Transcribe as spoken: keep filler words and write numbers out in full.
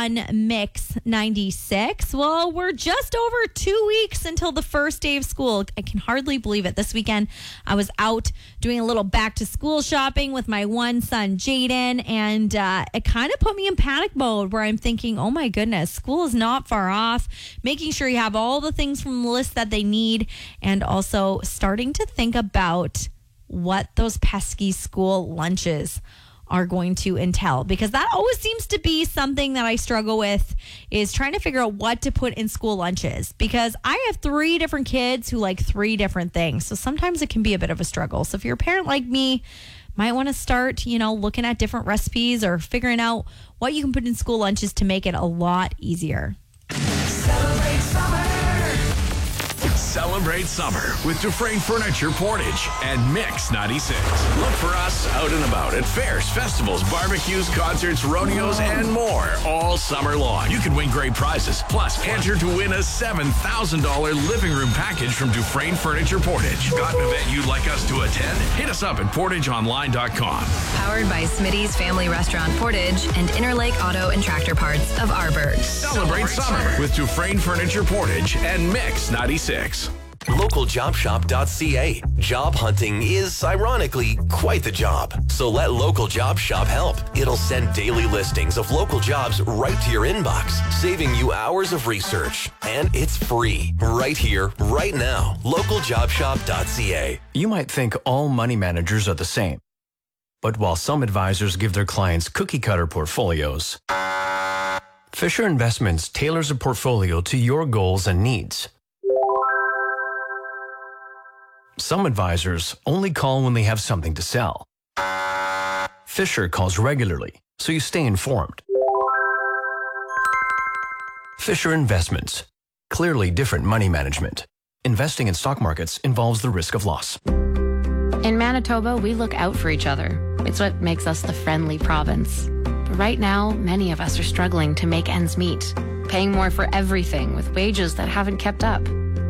on Mix ninety-six. Well, we're just over two weeks until the first day of school. I can hardly believe it. This weekend, I was out doing a little back to school shopping with my one son, Jaden, and uh, it kind of put me in panic mode where I'm thinking, oh my goodness, school is not far off. Making sure you have all the things from the list that they need, and also starting to think about what those pesky school lunches are going to entail, because that always seems to be something that I struggle with, is trying to figure out what to put in school lunches, because I have three different kids who like three different things. So sometimes it can be a bit of a struggle. So if you're a parent like me, might want to start, you know, looking at different recipes or figuring out what you can put in school lunches to make it a lot easier. Celebrate summer. Celebrate summer with Dufresne Furniture Portage and Mix ninety-six. Look for us out and about at fairs, festivals, barbecues, concerts, rodeos, and more all summer long. You can win great prizes. Plus, enter to win a seven thousand dollars living room package from Dufresne Furniture Portage. Got an event you'd like us to attend? Hit us up at portage online dot com. Powered by Smitty's Family Restaurant Portage and Interlake Auto and Tractor Parts of Arborg. Celebrate summer with Dufresne Furniture Portage and Mix ninety-six. local job shop dot c a. Job hunting is, ironically, quite the job. So let Local Job Shop help. It'll send daily listings of local jobs right to your inbox, saving you hours of research. And it's free, right here, right now. local job shop dot c a. You might think all money managers are the same. But while some advisors give their clients cookie-cutter portfolios, Fisher Investments tailors a portfolio to your goals and needs. Some advisors only call when they have something to sell. Fisher calls regularly, so you stay informed. Fisher Investments. Clearly different money management. Investing in stock markets involves the risk of loss. In Manitoba, we look out for each other. It's what makes us the friendly province. But right now, many of us are struggling to make ends meet, paying more for everything with wages that haven't kept up.